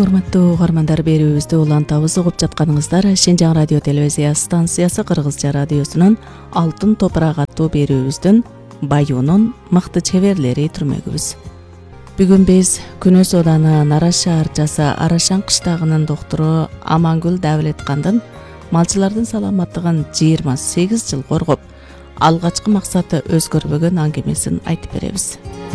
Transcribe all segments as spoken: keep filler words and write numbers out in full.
урматтуу угармандар, берүүбүздү улантабыз, угуп жатканыңыздар Шинжаң радио телевизия станциясы Кыргызча радиосунун Алтын топурак аттуу берүүбүздүн Баюунун мыкты чеберлери түрмөгүбүз. Бүгүн биз Күнөс Ооданы Нараш шаарчасы Арашан кыштагынын доктуру Амангүл Давлеткандын малчылардын саламаттыгын жыйырма сегиз жыл коргоп, алгачкы максаты өзгөрбөгөн аңгемесин айтып беребиз.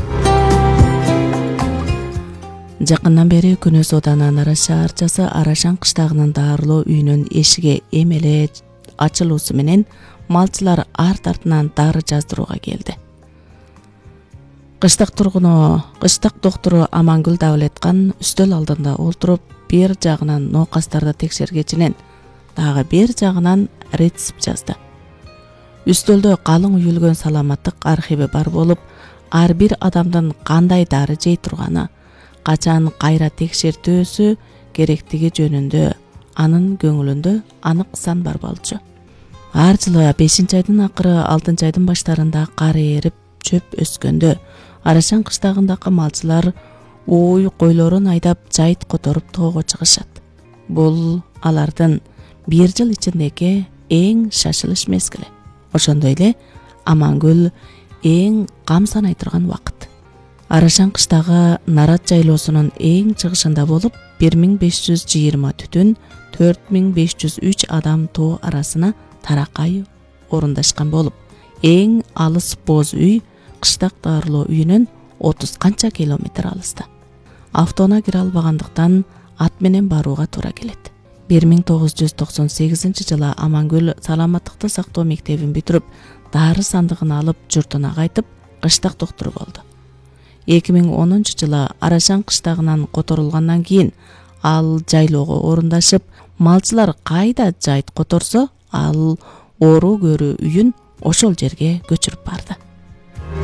Жакындан бери Күнөс Ооданы Нараш шаарчасы Арашан кыштагынын дарылоо үйүнүн эшиги эмеле ачылуусу менен малчылар арт артынан дары жаздырууга келди. Кыштак тургуну, кыштак доктуру Амангүл Давлеткан үстөл алдында олтуруп, бир жагынан ноокастарды текшергечинен, дагы бир жагынан рецепт жазды. Үстөлдө калың үйүлгөн саламаттык архиви бар болуп, ар бир адамдын кандай дары жей турганы, качан кайра текшертүүсү керектиги жөнүндө анын көңүлүндө анык сан бар болчу. Ар жылы бешинчи айдын акыры, алтынчы айдын баштарында кар ээрип, чөп өскөндө Арашан кыштагындагы малчылар ууй койлорун айдап, жайыт которуп тоого чыгышат. Бул алардын бир жыл ичиндеги эң шашылыш мезгили. Ошондой эле Амангүл эң кам санай турган убакыт. Арашан кыштагы Нарат жайлоосунун эң чыгышында болуп, бир миң беш жүз жыйырма түтүн, төрт миң беш жүз үч адам тоо арасына таракай орундашкан болуп, эң алыс боз үй кыштак дарылоо үйүнөн отуз канча километр алыста. Автоона кире албагандыктан ат менен барууга туура келет. бир миң тогуз жүз токсон сегизинчи жылы Амангүл саламаттыкты сактоо мектебин бүтүрүп, дары сандыгын алып журтуна кайтып, кыштак доктуру болду. эки миң онунчу жылы Арашан кыштагынан которулгандан кийин ал жайлоого орундашып, малчылар кайда жайыт которсо, ал оору көрүү үйүн ошол жерге көчүрүп барды.